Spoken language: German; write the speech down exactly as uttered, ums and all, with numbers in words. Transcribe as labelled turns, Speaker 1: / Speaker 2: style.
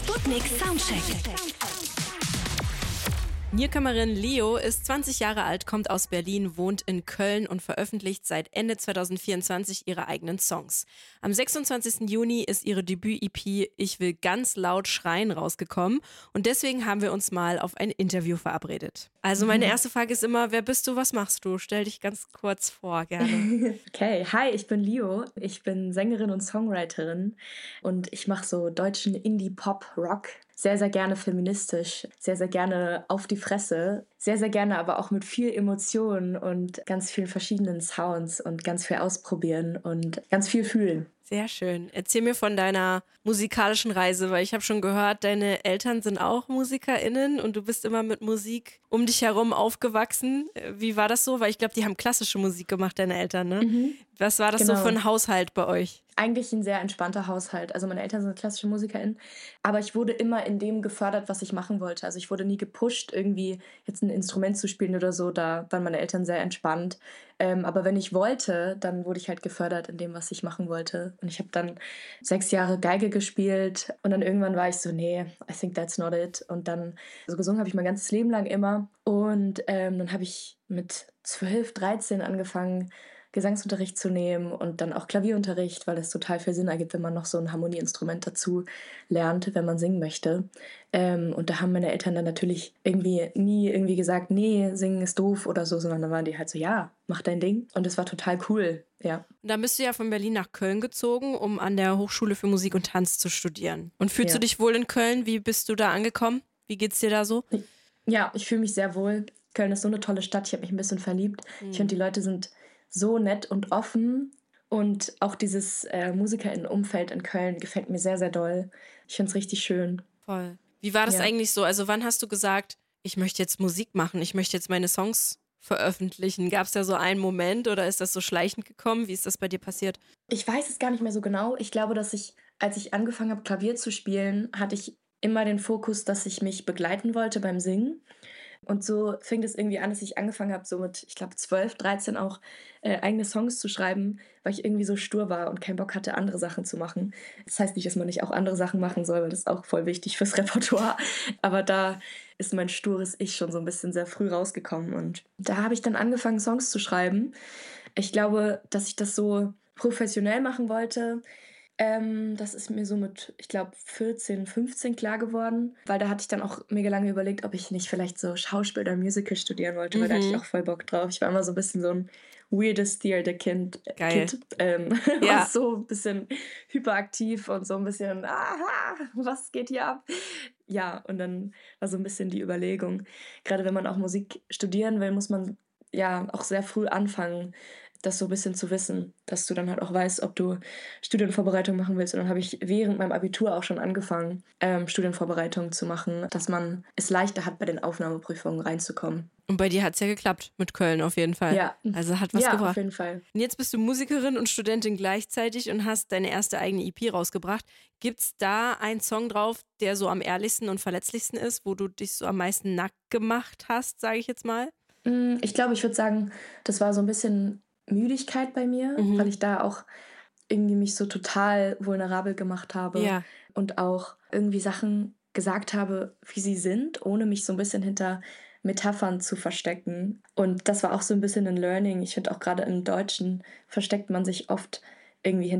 Speaker 1: Sputnik Soundcheck.
Speaker 2: Newcomerin Leo ist zwanzig Jahre alt, kommt aus Berlin, wohnt in Köln und veröffentlicht seit Ende zwanzig vierundzwanzig ihre eigenen Songs. Am sechsundzwanzigsten Juni ist ihre Debüt-E P Ich will ganz laut schreien rausgekommen und deswegen haben wir uns mal auf ein Interview verabredet. Also meine erste Frage ist immer, wer bist du, was machst du? Stell dich ganz kurz vor, gerne.
Speaker 3: Okay, hi, ich bin Leo. Ich bin Sängerin und Songwriterin und ich mache so deutschen Indie-Pop-Rock. Sehr, sehr gerne feministisch, sehr, sehr gerne auf die Fresse, sehr, sehr gerne aber auch mit viel Emotion und ganz vielen verschiedenen Sounds und ganz viel ausprobieren und ganz viel fühlen.
Speaker 2: Sehr schön. Erzähl mir von deiner musikalischen Reise, weil ich habe schon gehört, deine Eltern sind auch MusikerInnen und du bist immer mit Musik um dich herum aufgewachsen. Wie war das so? Weil ich glaube, die haben klassische Musik gemacht, deine Eltern, ne? Mhm. Was war das genau. so für ein Haushalt bei euch?
Speaker 3: Eigentlich ein sehr entspannter Haushalt. Also meine Eltern sind klassische MusikerInnen, aber ich wurde immer in dem gefördert, was ich machen wollte. Also ich wurde nie gepusht, irgendwie jetzt ein Instrument zu spielen oder so. Da waren meine Eltern sehr entspannt. Ähm, aber wenn ich wollte, dann wurde ich halt gefördert in dem, was ich machen wollte. Und ich habe dann sechs Jahre Geige gespielt und dann irgendwann war ich so, nee, I think that's not it. Und dann, also gesungen habe ich mein ganzes Leben lang immer. Und ähm, dann habe ich mit zwölf, dreizehn angefangen, Gesangsunterricht zu nehmen und dann auch Klavierunterricht, weil es total viel Sinn ergibt, wenn man noch so ein Harmonieinstrument dazu lernt, wenn man singen möchte. Ähm, und da haben meine Eltern dann natürlich irgendwie nie irgendwie gesagt, nee, singen ist doof oder so, sondern dann waren die halt so, ja, mach dein Ding. Und das war total cool, ja.
Speaker 2: Und dann bist du ja von Berlin nach Köln gezogen, um an der Hochschule für Musik und Tanz zu studieren. Und fühlst ja. du dich wohl in Köln? Wie bist du da angekommen? Wie geht's dir da so?
Speaker 3: Ja, ich fühle mich sehr wohl. Köln ist so eine tolle Stadt. Ich habe mich ein bisschen verliebt. Mhm. Ich finde, die Leute sind so nett und offen und auch dieses äh, MusikerInnen-Umfeld in Köln gefällt mir sehr, sehr doll. Ich finde es richtig schön.
Speaker 2: Voll. Wie war das ja. eigentlich so? Also wann hast du gesagt, ich möchte jetzt Musik machen, ich möchte jetzt meine Songs veröffentlichen? Gab es da so einen Moment oder ist das so schleichend gekommen? Wie ist das bei dir passiert?
Speaker 3: Ich weiß es gar nicht mehr so genau. Ich glaube, dass ich, als ich angefangen habe, Klavier zu spielen, hatte ich immer den Fokus, dass ich mich begleiten wollte beim Singen. Und so fing es irgendwie an, dass ich angefangen habe, so mit, ich glaube, zwölf, dreizehn auch äh, eigene Songs zu schreiben, weil ich irgendwie so stur war und keinen Bock hatte, andere Sachen zu machen. Das heißt nicht, dass man nicht auch andere Sachen machen soll, weil das ist auch voll wichtig fürs Repertoire. Aber da ist mein stures Ich schon so ein bisschen sehr früh rausgekommen. Und da habe ich dann angefangen, Songs zu schreiben. Ich glaube, dass ich das so professionell machen wollte. Ähm, das ist mir so mit, ich glaube, vierzehn, fünfzehn klar geworden, weil da hatte ich dann auch mega lange überlegt, ob ich nicht vielleicht so Schauspiel oder Musical studieren wollte, mhm. weil da hatte ich auch voll Bock drauf. Ich war immer so ein bisschen so ein weirdes Theater-Kind, Kind, ähm, ja. war so ein bisschen hyperaktiv und so ein bisschen, aha, was geht hier ab? Ja, und dann war so ein bisschen die Überlegung, gerade wenn man auch Musik studieren will, muss man ja auch sehr früh anfangen, das so ein bisschen zu wissen, dass du dann halt auch weißt, ob du Studienvorbereitung machen willst. Und dann habe ich während meinem Abitur auch schon angefangen, ähm, Studienvorbereitung zu machen, dass man es leichter hat, bei den Aufnahmeprüfungen reinzukommen.
Speaker 2: Und bei dir hat es ja geklappt, mit Köln auf jeden Fall.
Speaker 3: Ja.
Speaker 2: Also hat was
Speaker 3: ja,
Speaker 2: gebracht.
Speaker 3: Ja, auf jeden Fall.
Speaker 2: Und jetzt bist du Musikerin und Studentin gleichzeitig und hast deine erste eigene E P rausgebracht. Gibt's da einen Song drauf, der so am ehrlichsten und verletzlichsten ist, wo du dich so am meisten nackt gemacht hast, sage ich jetzt mal?
Speaker 3: Ich glaube, ich würde sagen, das war so ein bisschen Müdigkeit bei mir, mhm. weil ich da auch irgendwie mich so total vulnerabel gemacht habe
Speaker 2: ja.
Speaker 3: und auch irgendwie Sachen gesagt habe, wie sie sind, ohne mich so ein bisschen hinter Metaphern zu verstecken. Und das war auch so ein bisschen ein Learning. Ich finde auch gerade im Deutschen versteckt man sich oft irgendwie hinter